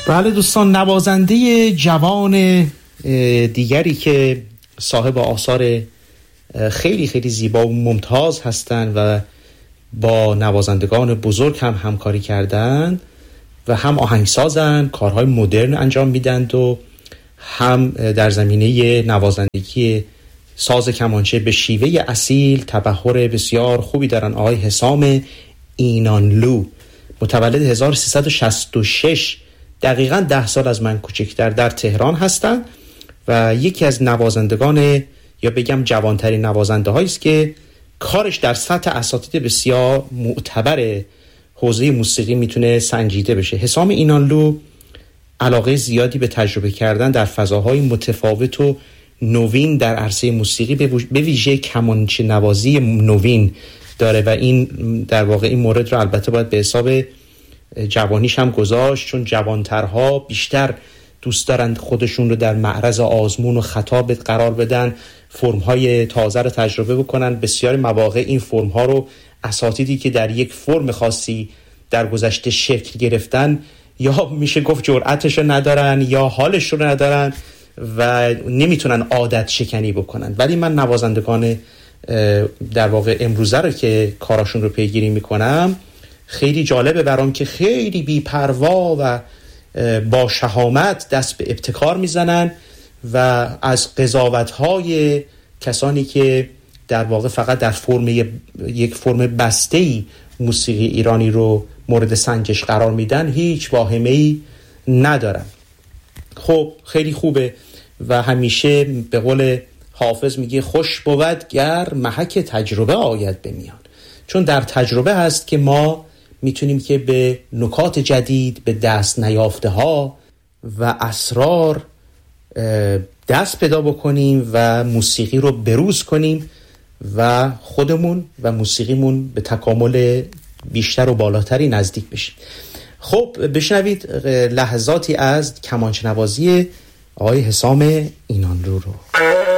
بله دوستان، نوازنده جوان دیگری که صاحب آثار خیلی خیلی زیبا و ممتاز هستند و با نوازندگان بزرگ هم همکاری کردند و هم آهنگسازن، کارهای مدرن انجام میدند و هم در زمینه نوازندگی ساز کمانچه به شیوه اصیل تبحر بسیار خوبی دارن. آقای حسام اینانلو متولد 1366، دقیقاً 10 سال از من کوچکتر، در تهران هستند و یکی از نوازندگان یا بگم جوانترین نوازنده هایی است که کارش در سطح اساتید بسیار معتبر حوزه موسیقی میتونه سنجیده بشه. حسام اینانلو علاقه زیادی به تجربه کردن در فضاهای متفاوت و نوین در عرصه موسیقی به ویژه کمانچه نوازی نوین داره و این در واقع این مورد رو البته باید به حساب جوانیش هم گذاشت، چون جوانترها بیشتر دوست دارند خودشون رو در معرض آزمون و خطا قرار بدن، فرم‌های تازه رو تجربه بکنن. بسیاری مواقع این فرم‌ها رو اساتیدی که در یک فرم خاصی در گذشته شکل گرفتن یا میشه گفت جرأتش رو ندارن یا حالش رو ندارن و نمیتونن عادت شکنی بکنن. ولی من نوازندگان در واقع امروزه رو که کاراشون رو پیگیری میکنم خیلی جالبه برام که خیلی بی‌پروا و با شهامت دست به ابتکار میزنن و از قضاوت‌های کسانی که در واقع فقط در یک فرم بسته‌ای موسیقی ایرانی رو مورد سنجش قرار میدن هیچ واهمه‌ای ندارن. خب خیلی خوبه و همیشه به قول حافظ میگه خوش بود گر محک تجربه آید به میان، چون در تجربه هست که ما میتونیم که به نکات جدید، به دست نیافته ها و اسرار دست پیدا بکنیم و موسیقی رو بروز کنیم و خودمون و موسیقیمون به تکامل بیشتر و بالاتری نزدیک بشیم. خب بشنوید لحظاتی از کمانچه نوازی آقای حسام اینانلو رو.